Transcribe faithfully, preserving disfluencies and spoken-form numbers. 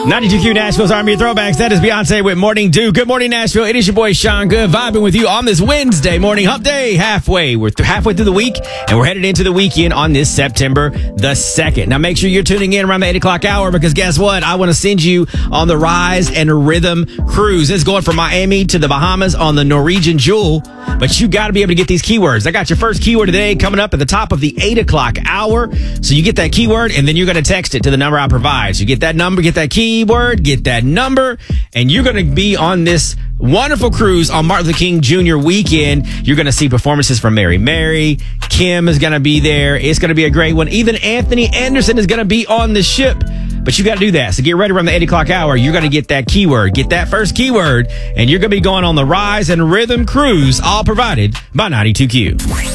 ninety-two Q Nashville's Army of Throwbacks. That is Beyonce with Morning Dew. Good morning, Nashville. It is your boy, Sean Good, vibing with you on this Wednesday morning hump day. Halfway. We're th- halfway through the week, and we're headed into the weekend on this September the second. Now, make sure you're tuning in around the eight o'clock hour because guess what? I want to send you on the Rise and Rhythm cruise. It's going from Miami to the Bahamas on the Norwegian Jewel, but you got to be able to get these keywords. I got your first keyword today coming up at the top of the eight o'clock hour. So you get that keyword, and then you're going to text it to the number I provide. So you get that number, get that keyword, get that number, and you're going to be on this wonderful cruise on Martin Luther King Junior weekend. You're going to see performances from Mary Mary. Kim is going to be there. It's going to be a great one. Even Anthony Anderson is going to be on the ship. But you got to do that. So get ready around the eight o'clock hour. You're going to get that keyword. Get that first keyword, and you're going to be going on the Rise and Rhythm cruise, all provided by ninety-two Q.